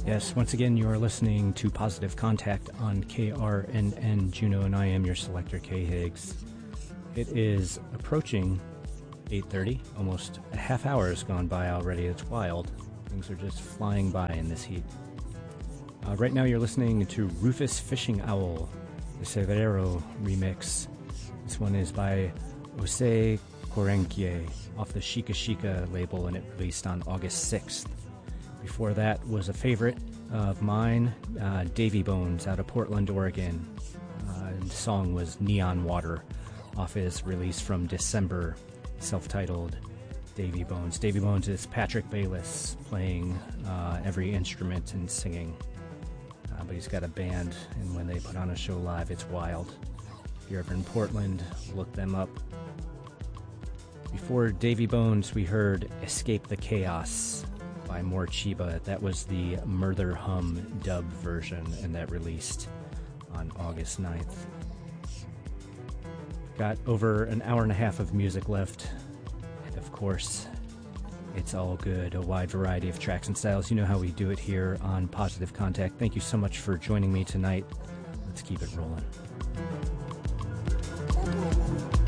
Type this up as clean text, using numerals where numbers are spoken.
Yes, once again, you are listening to Positive Contact on KRNN Juneau, and I am your selector, Kay Higgs. It is approaching 8:30, almost a half hour has gone by already. It's wild. Things are just flying by in this heat. Right now, you're listening to Rufus Fishing Owl, the Severo remix. This one is by Ose Korenkie off the Shika Shika label, and it released on August 6th. Before that was a favorite of mine, Davy Bones out of Portland, Oregon. The song was Neon Water off his release from December, self-titled Davy Bones. Davy Bones is Patrick Bayless playing every instrument and singing. But he's got a band, and when they put on a show live, it's wild. If you're ever in Portland, look them up. Before Davy Bones, we heard Escape the Chaos by More Chiba. That was the Murder Hum dub version, and that released on August 9th. Got over an hour and a half of music left, and of course, it's all good. A wide variety of tracks and styles. You know how we do it here on Positive Contact. Thank you so much for joining me tonight. Let's keep it rolling.